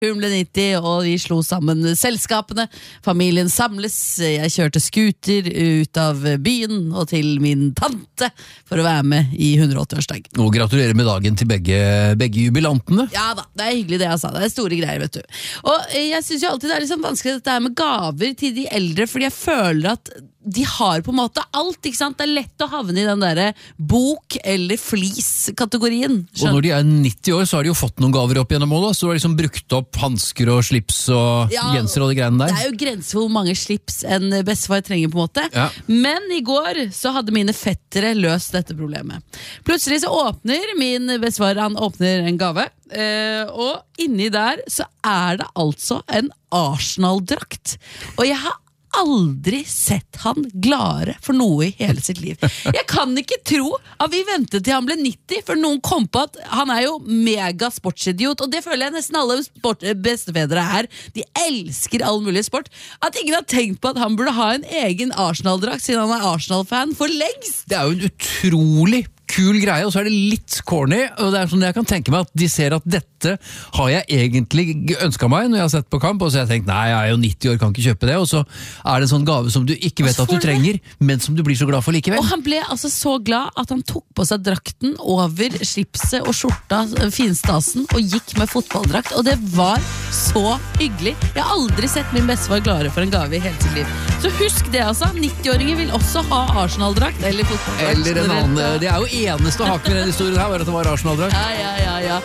Hun ble 90, og vi slo sammen selskapene. Familien samles. Jeg kjørte skuter ut av byen og til min tante for å være med i 180-årsdag. Og gratulerer med dagen til begge jubilantene. Ja da, det er hyggelig det jeg sa. Det er store greier, vet du. Og jeg synes jo alltid det er liksom vanskelig dette her med gaver til de eldre, fordi jeg føler at de har på en måte alt, ikke sant? Det er lett å havne i den der bok- eller flis-kategorien. Og når de er 90 år, så har de jo fått noen gaver opp gjennom året, så du har liksom brukt opp hansker og slips og genser og de greiene der. Det er jo grenser for hvor mange slips en bestefar trenger på en måte. Ja. Men i går så hadde mine fettere løst dette problemet. Plutselig så åpner min bestefar, han åpner en gave, og inni der så er det altså en Arsenal-drakt. Og jeg har aldri sett han gladere for noe i hele sitt liv. Jeg kan ikke tro at vi ventet til han ble 90, for noen kom på at han er jo mega sportsidiot, og det føler jeg nesten alle bestefedre er. De elsker all mulig sport. At ingen har tenkt på at han burde ha en egen Arsenal-drakt, siden han er Arsenal-fan for lengst. Det er jo en utrolig kul greie, og så er det litt corny, og det er sånn jeg kan tenke meg at de ser at dette har jeg egentlig ønsket meg når jeg har sett på kamp, og så har jeg tenkt, nei, jeg er jo 90 år, kan ikke kjøpe det, og så er det en sånn gave som du ikke vet at du trenger, men som du blir så glad for likevel. Og han ble altså så glad at han tok på seg drakten over slipset og skjorta, finstasen, og gikk med fotballdrakt, og det var så hyggelig. Jeg har aldri sett min bestefar gladere for en gave i hele sitt liv. Så husk det altså, 90-åringer vil også ha Arsenal-drakt eller fotballdrakt. Eller en annen, det er jo eneste haken i den historien her, var at det var Arsenal-drakt. Ja.